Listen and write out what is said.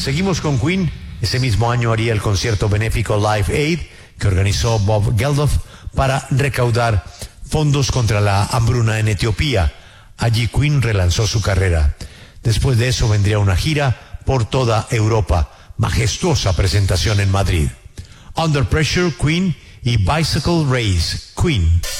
Seguimos con Queen. Ese mismo año haría el concierto benéfico Live Aid que organizó Bob Geldof para recaudar fondos contra la hambruna en Etiopía. Allí Queen relanzó su carrera. Después de eso vendría una gira por toda Europa. Majestuosa presentación en Madrid. Under Pressure, Queen y Bicycle Race, Queen.